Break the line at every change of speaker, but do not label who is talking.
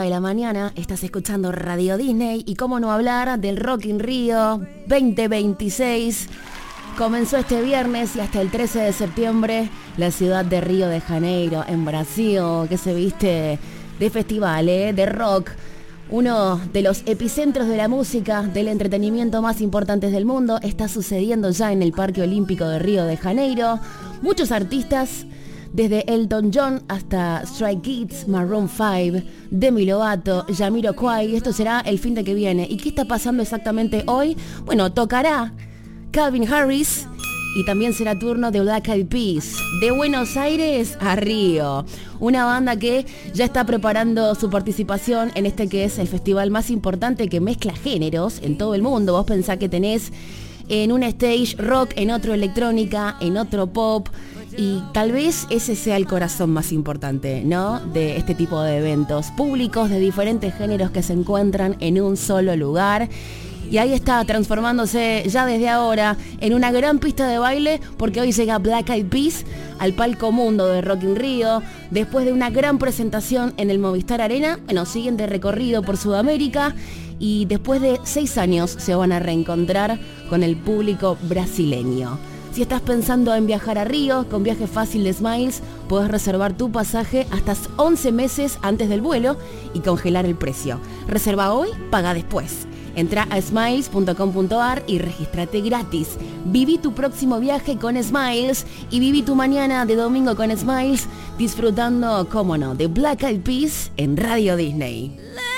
De la mañana estás escuchando Radio Disney y cómo no hablar del Rock in Rio 2026. Comenzó este viernes y hasta el 13 de septiembre la ciudad de Río de Janeiro, en Brasil, que se viste de festival, de rock. Uno de los epicentros de la música, del entretenimiento más importantes del mundo, está sucediendo ya en el Parque Olímpico de Río de Janeiro. Muchos artistas, desde Elton John hasta Stray Kids, Maroon 5, Demi Lovato, Jamiroquai. Esto será el fin de que viene. ¿Y qué está pasando exactamente hoy? Bueno, tocará Calvin Harris y también será turno de Black Eyed Peas. De Buenos Aires a Río. Una banda que ya está preparando su participación en este que es el festival más importante que mezcla géneros en todo el mundo. Vos pensás que tenés en un stage rock, en otro electrónica, en otro pop. Y tal vez ese sea el corazón más importante, ¿no? De este tipo de eventos públicos de diferentes géneros que se encuentran en un solo lugar. Y ahí está transformándose ya desde ahora en una gran pista de baile, porque hoy llega Black Eyed Peas al palco mundo de Rock in Rio. Después de una gran presentación en el Movistar Arena, bueno, siguen de recorrido por Sudamérica y después de 6 años se van a reencontrar con el público brasileño. Si estás pensando en viajar a Río, con Viaje Fácil de Smiles, puedes reservar tu pasaje hasta 11 meses antes del vuelo y congelar el precio. Reserva hoy, paga después. Entra a smiles.com.ar y regístrate gratis. Viví tu próximo viaje con Smiles y viví tu mañana de domingo con Smiles, disfrutando, cómo no, de Black Eyed Peas en Radio Disney.